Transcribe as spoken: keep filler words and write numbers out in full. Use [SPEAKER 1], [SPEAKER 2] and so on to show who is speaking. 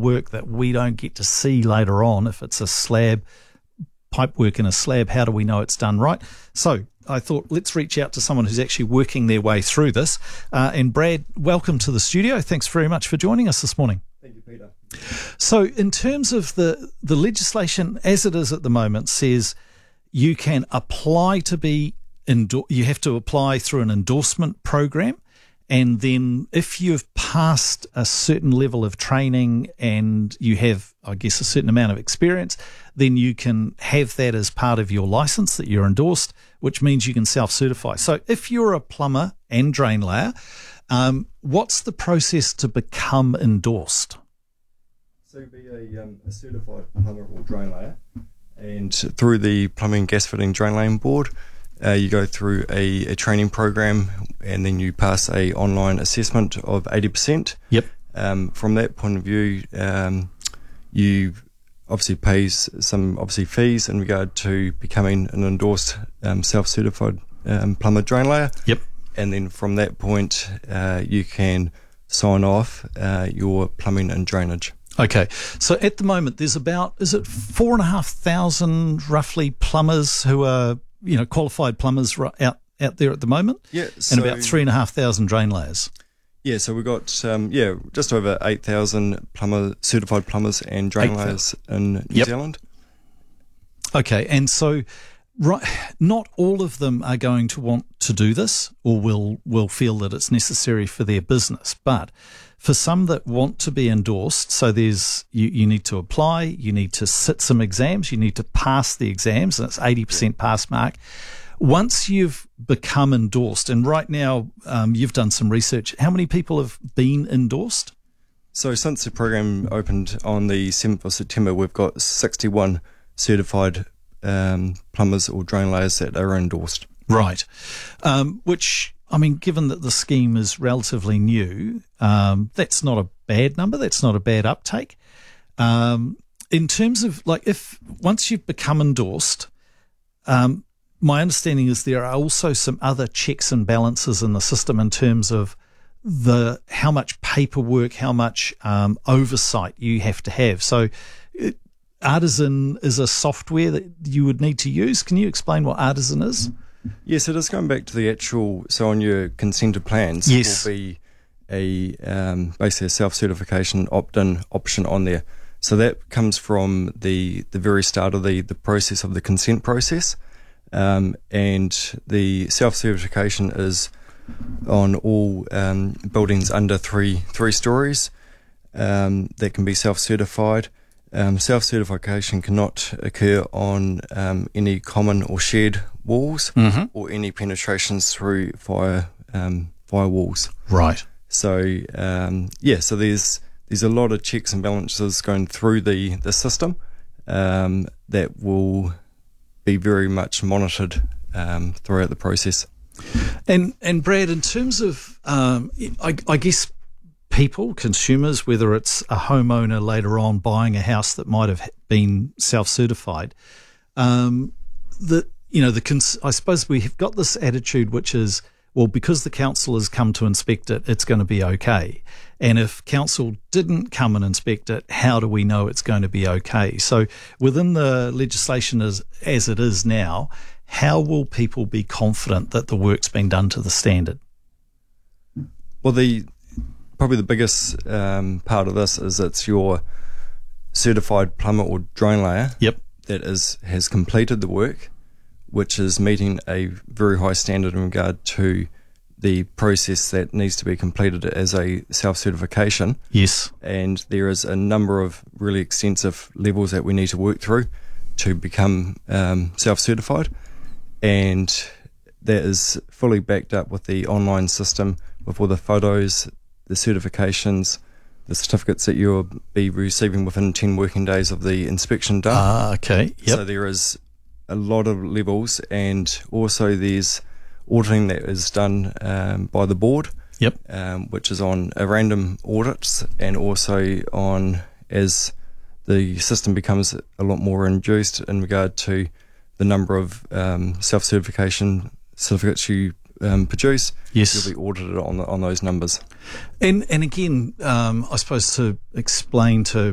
[SPEAKER 1] work that we don't get to see later on. If it's a slab, pipe work in a slab, how do we know it's done right? So I thought, let's reach out to someone who's actually working their way through this. Uh, and Brad, welcome to the studio. Thanks very much for joining us this morning.
[SPEAKER 2] Thank you, Peter.
[SPEAKER 1] So in terms of the, the legislation as it is at the moment says you can apply to be, endor- you have to apply through an endorsement program. And then if you've passed a certain level of training and you have, I guess, a certain amount of experience, then you can have that as part of your license that you're endorsed, which means you can self-certify. So if you're a plumber and drain layer, um, what's the process to become endorsed?
[SPEAKER 2] So you'll be a, um, a certified plumber or drain layer, and through the Plumbing, Gas Fitting, Drain Laying Board, Uh, you go through a, a training program, and then you pass a online assessment of eighty percent.
[SPEAKER 1] Yep.
[SPEAKER 2] Um, from that point of view, um, you obviously pay some obviously fees in regard to becoming an endorsed um, self-certified um, plumber drain layer.
[SPEAKER 1] Yep.
[SPEAKER 2] And then from that point, uh, you can sign off uh, your plumbing and drainage.
[SPEAKER 1] Okay, so at the moment there's about, is it four and a half thousand roughly plumbers who are, you know, qualified plumbers out out there at the moment?
[SPEAKER 2] Yeah,
[SPEAKER 1] so, and about three and a half thousand drain layers.
[SPEAKER 2] Yeah, so we've got um, yeah just over eight thousand plumber certified plumbers and drain layers in New
[SPEAKER 1] yep.
[SPEAKER 2] Zealand.
[SPEAKER 1] Okay, and so right, not all of them are going to want to do this, or will will feel that it's necessary for their business, but for some that want to be endorsed, so there's you, you need to apply, you need to sit some exams, you need to pass the exams, and it's eighty percent pass mark. Once you've become endorsed, and right now um, you've done some research, how many people have been endorsed?
[SPEAKER 2] So since the program opened on the seventh of September, we've got sixty-one certified um, plumbers or drain layers that are endorsed.
[SPEAKER 1] Right, um, which, I mean, given that the scheme is relatively new, um, that's not a bad number. That's not a bad uptake. Um, in terms of, like, if once you've become endorsed, um, my understanding is there are also some other checks and balances in the system in terms of the how much paperwork, how much um, oversight you have to have. So it, Artisan is a software that you would need to use. Can you explain what Artisan is?
[SPEAKER 2] Yes, it is going back to the actual, so on your consented plans,
[SPEAKER 1] yes.
[SPEAKER 2] will be a um, basically a self-certification opt-in option on there. So that comes from the, the very start of the, the process of the consent process, um, and the self-certification is on all um, buildings under three three stories um, that can be self-certified. Um, self-certification cannot occur on um, any common or shared walls
[SPEAKER 1] mm-hmm.
[SPEAKER 2] or any penetrations through fire um, firewalls.
[SPEAKER 1] Right.
[SPEAKER 2] So um, yeah, so there's there's a lot of checks and balances going through the the system um, that will be very much monitored um, throughout the process.
[SPEAKER 1] And and Brad, in terms of um, I, I guess. people, consumers, whether it's a homeowner later on buying a house that might have been self-certified, um, that, you know, the cons- I suppose we have got this attitude which is, well, because the council has come to inspect it, it's going to be okay. And if council didn't come and inspect it, how do we know it's going to be okay? So within the legislation as, as it is now, how will people be confident that the work's been done to the standard?
[SPEAKER 2] Well, the probably the biggest um, part of this is it's your certified plumber or drain layer
[SPEAKER 1] yep.
[SPEAKER 2] that is has completed the work, which is meeting a very high standard in regard to the process that needs to be completed as a self-certification.
[SPEAKER 1] Yes.
[SPEAKER 2] And there is a number of really extensive levels that we need to work through to become um, self-certified, and that is fully backed up with the online system with all the photos, the certifications, the certificates that you'll be receiving within ten working days of the inspection done.
[SPEAKER 1] Ah, okay. Yep.
[SPEAKER 2] So there is a lot of levels, and also there's auditing that is done um, by the board.
[SPEAKER 1] Yep.
[SPEAKER 2] Um, which is on a random audits, and also on as the system becomes a lot more induced in regard to the number of um, self-certification certificates you um, produce.
[SPEAKER 1] Yes.
[SPEAKER 2] You'll be audited on the, on those numbers.
[SPEAKER 1] And and again, um, I suppose to explain to